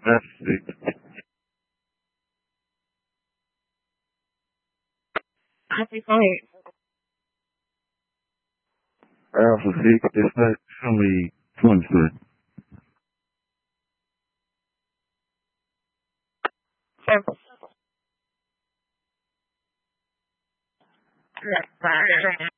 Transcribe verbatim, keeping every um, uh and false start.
That's six. Happy fight. Alpha six, it's not only twenty-three. Seven. Yeah,